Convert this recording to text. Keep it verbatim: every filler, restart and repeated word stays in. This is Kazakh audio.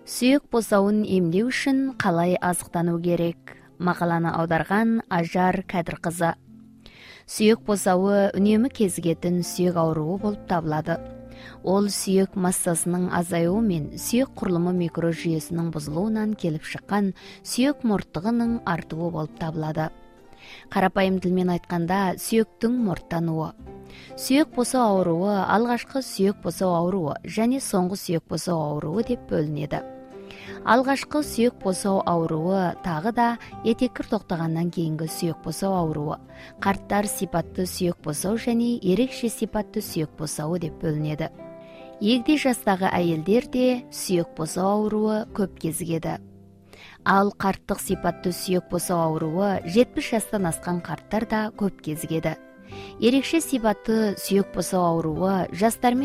Сүйек босауын емдеу үшін қалай азықтану керек? Мақаланы аударған Ажар Кәдірқызы. Сүйек босауы үнемі кезігетін сүйек ауруы болып табылады. Ол сүйек массасының азаюы мен сүйек құрылымы микрожүйесінің бұзылуынан келіп шыққан сүйек мұрттығының артуы болып табылады. Қарапайым тілмен айтқанда, сүйектің мұрттануы. Сүйек босау ауруы алғашқы сүйек босау ауруы және соңғы сүйек босау ауруы деп бөлінеді. Алғашқы сүйек босау ауруы тағы да етеккір тоқтағаннан кейінгі сүйек босау ауруы, қарттар сипатты сүйек босау және ерекше сипатты сүйек босауы деп бөлінеді. Егде жастағы әйелдерде сүйек босау ауруы көп кезігеді. Ал қарттық сипатты сүйек босау ауруы жетпіс жастан асқан қарттар да көп кезігеді. Ерекше сипатты сүйек босау ауруы жастар мен